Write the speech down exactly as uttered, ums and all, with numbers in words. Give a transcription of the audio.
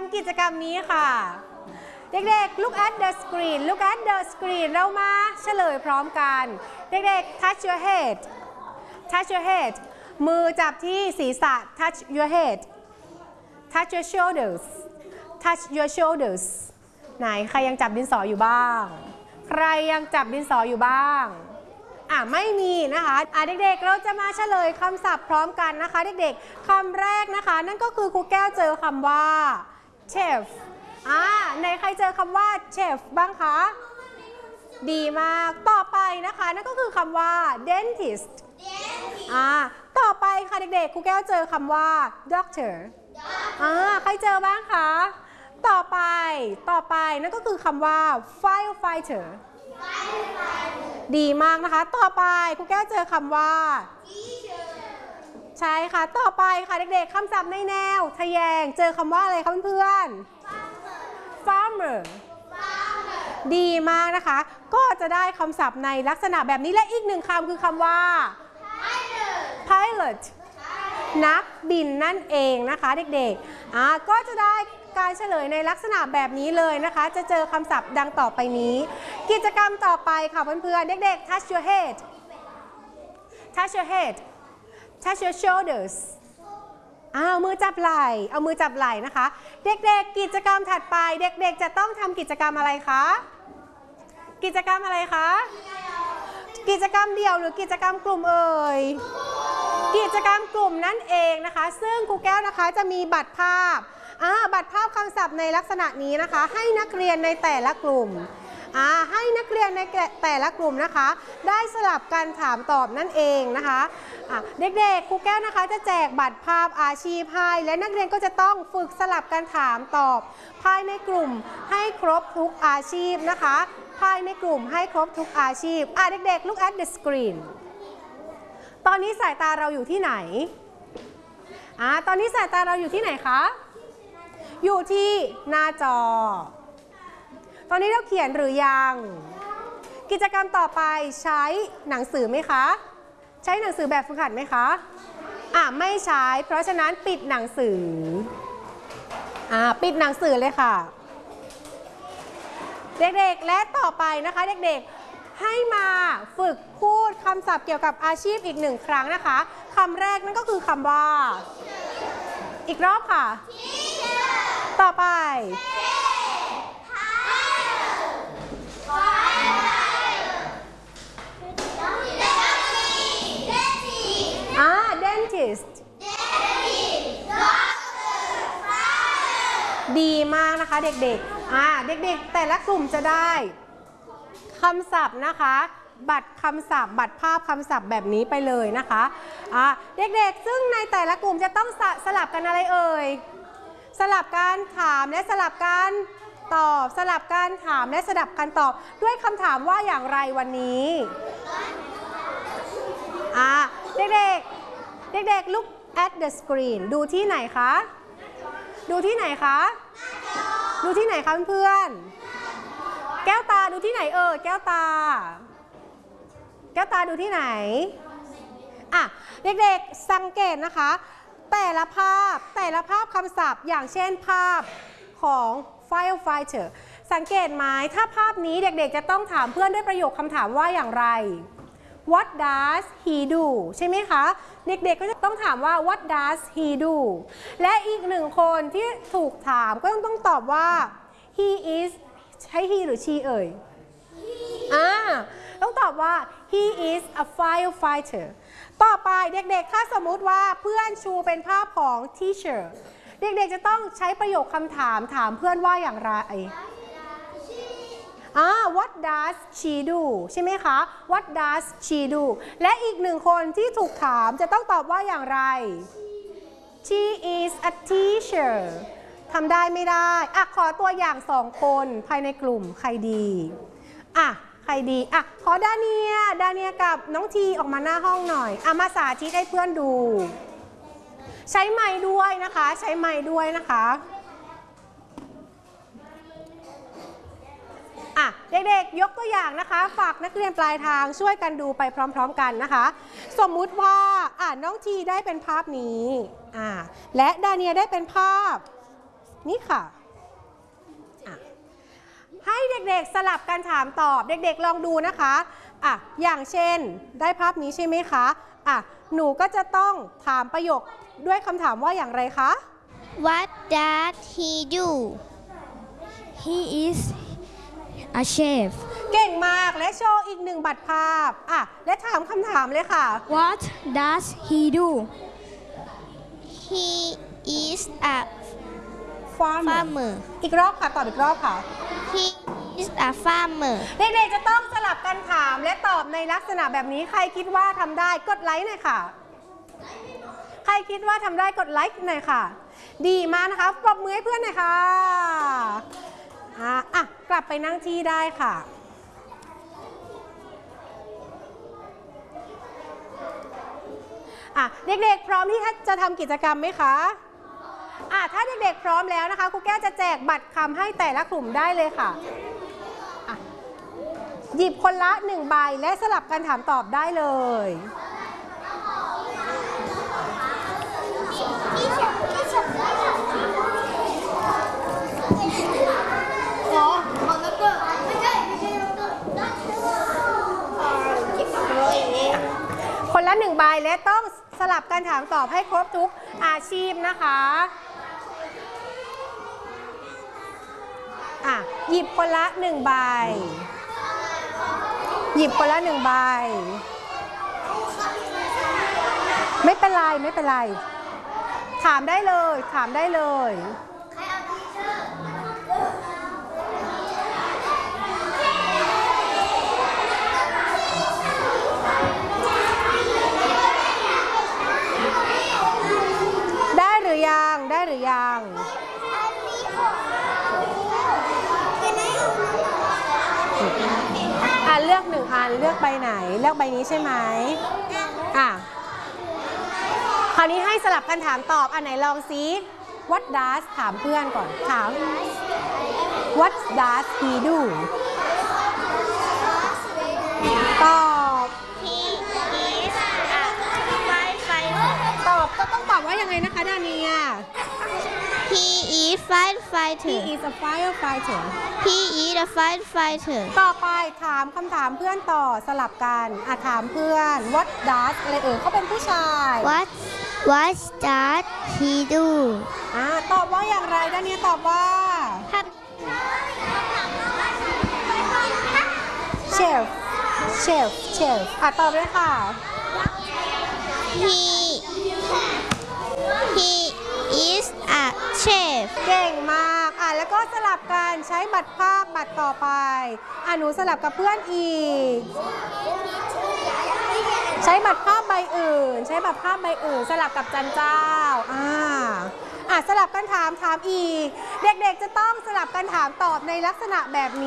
ำกิจกรรมนี้ค่ะเด็กๆ look at the screen look at the screen เรามาเฉลยพร้อมกันเด็กๆ touch your head touch your head มือจับที่ศีรษะ touch your head touch your shoulders touch your shoulders ไหนใครยังจับดินสออยู่บ้างใครยังจับดินสออยู่บ้างอ่ะไม่มีนะคะอ่ะเด็กๆเราจะมาเฉลยคำศัพท์พร้อมกันนะคะเด็กๆคำแรกนะคะนั่นก็คือครูแก้วเจอคำว่า chef อ่ะในใครเจอคำว่า chef บ้างคะดีมากต่อไปนะคะนั่นก็คือคำว่า dentist อ่ะต่อไปค่ะเด็กๆครูแก้วเจอคำว่า doctor อ่ะใครเจอบ้างคะต่อไปต่อไปนั่นก็คือคำว่า firefighter ดีมากนะคะต่อไปครูแก้วเจอคำว่าใช่ค่ะต่อไปค่ะเด็กๆคำศัพท์ในแนวทะแยงเจอคำว่าอะไรคะเพื่อนๆ farmer ดีมากนะคะก็จะได้คำศัพท์ในลักษณะแบบนี้และอีกหนึ่งคำคือคำว่า pilot นักบินนั่นเองนะคะเด็กๆอ่าก็จะได้การเฉลยในลักษณะแบบนี้เลยนะคะจะเจอคำศัพท์ดังต่อไปนี้กิจกรรมต่อไปค่ะเพื่อนๆเด็กๆ touch your head touch your head touch your shoulders อ้าวมือจับไหล่เอามือจับไหล่นะคะเด็กๆกิจกรรมถัดไปเด็กๆจะต้องทำกิจกรรมอะไรคะกิจกรรมอะไรคะกิจกรรมเดี่ยวหรือกิจกรรมกลุ่มเอ่ยกิจกรรมกลุ่มนั่นเองนะคะซึ่งครูแก้วนะคะจะมีบัตรภาพอ่าบัตรภาพคำศัพท์ในลักษณะนี้นะคะให้นักเรียนในแต่ละกลุ่มอ่าให้นักเรียนในแต่ละกลุ่มนะคะได้สลับกันถามตอบนั่นเองนะคะอ่ะเด็กๆครูแก้วนะคะจะแจกบัตรภาพอาชีพให้และนักเรียนก็จะต้องฝึกสลับกันถามตอบภายในกลุ่มให้ครบทุกอาชีพนะคะภายในกลุ่มให้ครบทุกอาชีพอ่ะเด็กๆ look at the screen ตอนนี้สายตาเราอยู่ที่ไหนอ่ะตอนนี้สายตาเราอยู่ที่ไหนคะอยู่ที่หน้าจอตอนนี้เราเขียนหรือยังกิจกรรมต่อไปใช้หนังสือไหมคะใช้หนังสือแบบฝึกหัดไหมคะอ่ะไม่ใช้เพราะฉะนั้นปิดหนังสืออ่ะปิดหนังสือเลยค่ะเด็กๆและต่อไปนะคะเด็กๆให้มาฝึกพูดคำศัพท์เกี่ยวกับอาชีพอีกหนึ่งครั้งนะคะคำแรกนั่นก็คือคำว่าอีกรอบค่ะต่อไปอ่า dentist ดีมากนะคะเด็กๆอ่าเด็กๆแต่ละกลุ่มจะได้คำศัพท์นะคะบัตรคำศัพท์บัตรภาพคำศัพท์แบบนี้ไปเลยนะคะอ่าเด็กๆซึ่งในแต่ละกลุ่มจะต้องส, สลับกันอะไรเอ่ยสลับการถามและสลับการตอบสลับการถามและสลับการตอบด้วยคำถามว่าอย่างไรวันนี้อ่าเด็กๆเด็กๆ look at the screen ดูที่ไหนคะดูที่ไหนคะดูที่ไหนคะเพื่อนๆแก้วตาดูที่ไหนเออแก้วตาแก้วตาดูที่ไหนอ่ะเด็กๆสังเกตนะคะแต่ละภาพแต่ละภาพคำศัพท์อย่างเช่นภาพของ firefighter สังเกตไหมถ้าภาพนี้เด็กๆจะต้องถามเพื่อนด้วยประโยคคำถามว่าอย่างไร What does he do ใช่ไหมคะเด็กๆก็จะต้องถามว่า What does he do และอีกหนึ่งคนที่ถูกถามก็ต้องตอบว่า he is ใช้ he หรือ she เอ่ยอ่าต้องตอบว่า he is a firefighter ต่อไปเด็กๆถ้าสมมุติว่าเพื่อนชูเป็นภาพของ teacher เด็กๆจะต้องใช้ประโยคคำถามถามเพื่อนว่าอย่างไรอ่า what does she do ใช่ไหมคะ what does she do และอีกหนึ่งคนที่ถูกถามจะต้องตอบว่าอย่างไร she is a teacher ทำได้ไม่ได้อ่ะขอตัวอย่างสองคนภายในกลุ่มใครดีอ่ะใครดีอ่ะขอดาเนียดาเนียกับน้องทีออกมาหน้าห้องหน่อยอ่ะมาสาธิตให้เพื่อนดูใช้ไมค์ด้วยนะคะใช้ไมค์ด้วยนะคะอ่ะเด็กๆยกตัวอย่างนะคะฝากนักเรียนปลายทางช่วยกันดูไปพร้อมๆกันนะคะสมมุติว่าอ่ะน้องทีได้เป็นภาพนี้อ่ะและดาเนียได้เป็นภาพนี้ค่ะให้เด็กๆสลับกันถามตอบเด็กๆลองดูนะคะอ่ะอย่างเช่นได้ภาพนี้ใช่ไหมคะอ่ะหนูก็จะต้องถามประโยคด้วยคำถามว่าอย่างไรคะ What does he do? He is a chef. เก่งมากและโชว์อีกหนึ่งบัตรภาพอ่ะและถามคำถามเลยค่ะ What does he do? He is a farmer. อีกรอบค่ะตอบอีกรอบค่ะ He is a farmer. เด็กๆจะต้องสลับกันถามและตอบในลักษณะแบบนี้ใครคิดว่าทำได้กดไลค์หน่อยค่ะใครคิดว่าทำได้กดไลค์หน่อยค่ะดีมากนะคะปรบมือให้เพื่อนหน่อยค่ะอ่ะอ่ะกลับไปนั่งที่ได้ค่ะอ่ะเด็กๆพร้อมที่จะทำกิจกรรมไหมคะอ่ะถ้าเด็กๆพร้อมแล้วนะคะครูแก้วจะแจกบัตรคำให้แต่ละกลุ่มได้เลยค่ะอ่ะหยิบคนละหนึ่งใบและสลับกันถามตอบได้เลยคนละหนึ่งใบและต้องสลับกันถามตอบให้ครบทุกอาชีพนะคะอ่ะหยิบคนละหนึ่งใบหยิบคนละหนึ่งใบไม่เป็นไรไม่เป็นไรถามได้เลยถามได้เลยได้หรือยังได้หรือยังอ่ะเลือกหนึ่งอันเลือกใบไหนเลือกใบนี้ใช่ไหมอ่ะคราวนี้ให้สลับกันถามตอบอันไหนลองซิ What does ถามเพื่อนก่อนถาม What does he do ตอบ He is a firefighter. ตอบก็ต้องตอบว่ายังไงนะคะดาเนีย He is firefighter. He is a firefighter He is a firefighter. ต่อไปถามคำถามเพื่อนต่อสลับกันอ่ะถามเพื่อน What does อะไรเอ่ยเขาเป็นผู้ชาย What What does he do? อ่าตอบว่าอย่างไรดาเนียตอบว่า Chef Chef Chef อ่ะตอบเลยค่ะ He He is a chef. เก่งมากอ่ะแล้วก็สลับกันใช้บัตรภาพบัตรต่อไปอ่ะหนูสลับกับเพื่อนอีกใช้บัตรภาพใบอื่นใช้บัตรภาพใบอื่นสลับกับจันเจ้าอ่าอ่ะสลับกันถามถามอีกเด็กๆจะต้องสลับกันถามตอบในลักษณะแบบนี้